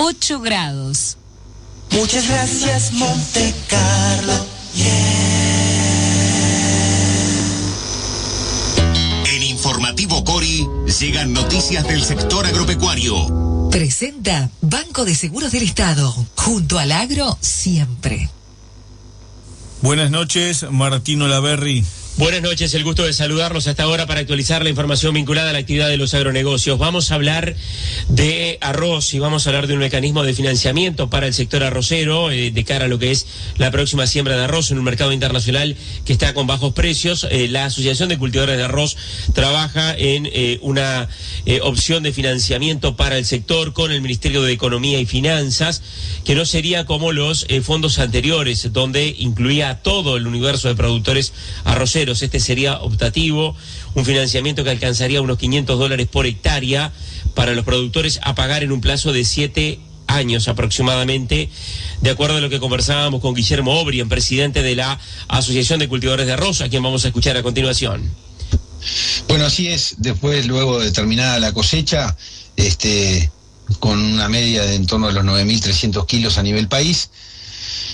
8 grados. Muchas gracias, Monte Carlo. En Informativo Cori llegan noticias del sector agropecuario. Presenta Banco de Seguros del Estado. Junto al agro, siempre. Buenas noches, Martín Olaverri. Buenas noches, el gusto de saludarlos hasta ahora para actualizar la información vinculada a la actividad de los agronegocios. Vamos a hablar de arroz y vamos a hablar de un mecanismo de financiamiento para el sector arrocero de cara a lo que es la próxima siembra de arroz en un mercado internacional que está con bajos precios. La Asociación de Cultivadores de Arroz trabaja en una opción de financiamiento para el sector con el Ministerio de Economía y Finanzas, que no sería como los fondos anteriores, donde incluía a todo el universo de productores arroceros. Este sería optativo, un financiamiento que alcanzaría unos $500 por hectárea para los productores a pagar en un plazo de 7 años aproximadamente, de acuerdo a lo que conversábamos con Guillermo Obrien, presidente de la Asociación de Cultivadores de Arroz, a quien vamos a escuchar a continuación. Bueno, así es, luego de terminada la cosecha, con una media de en torno a los 9.300 kilos a nivel país,